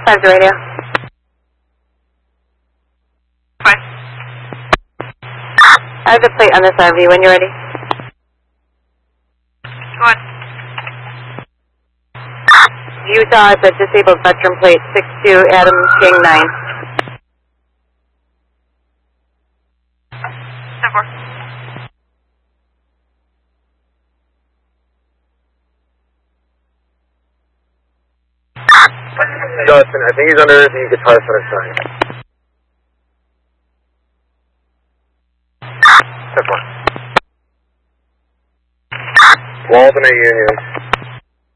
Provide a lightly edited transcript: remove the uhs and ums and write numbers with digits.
5 to radio. Fine. I have the plate on this RV when you're ready. Go on. Utah is a disabled veteran plate 62 Adam King 9. 10-4. Justin, I think he's under the guitar center sign. 10-4. Walden at Union.